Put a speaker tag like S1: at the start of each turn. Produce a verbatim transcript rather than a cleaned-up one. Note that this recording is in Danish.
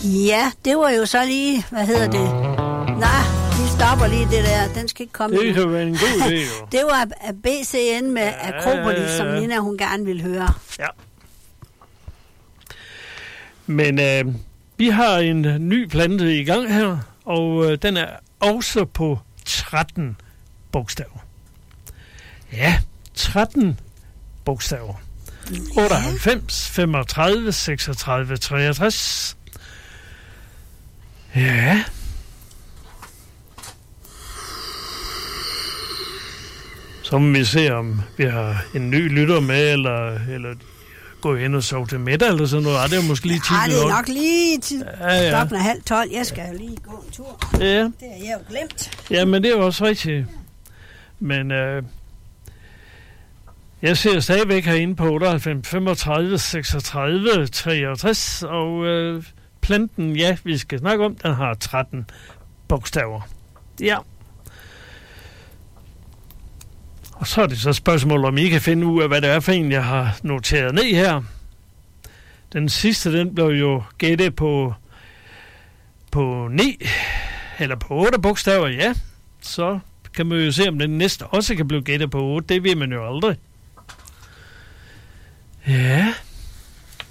S1: Ja, det var jo så lige, hvad hedder det? Nej, vi stopper lige det der. Den skal ikke komme.
S2: Det kan være en god idé, jo.
S1: Det var B C N med ja, Akropolis, som Nina, hun gerne ville høre.
S2: Ja. Men øh, vi har en ny plante i gang her, og øh, den er også på tretten bogstaver. Ja, tretten bogstaver. Ja. otteoghalvfems, femogtredive, seksogtredive, treogtres. Ja. Så må vi se, om vi har en ny lytter med, eller, eller gå hen og sove til middag, eller sådan noget. Ah, det er måske lige tid.
S1: Ja, det er nok lige tid.
S2: Ja, ja.
S1: Klokken er halv tolv. Jeg skal jo lige gå en tur.
S2: Ja.
S1: Det har jeg jo glemt.
S2: Ja, men det er jo også rigtigt. Men øh, jeg ser stadigvæk herinde på otteoghalvfems, femogtredive, seksogtredive, treogtres, og øh, planten, ja, vi skal snakke om, den har tretten bogstaver. Ja. Og så er det så spørgsmål, om I kan finde ud af, hvad det er for en, jeg har noteret ned her. Den sidste, den blev jo gættet på, på ni, eller på otte bogstaver, ja. Så kan man jo se, om den næste også kan blive gættet på otte. Det ved man jo aldrig. Ja.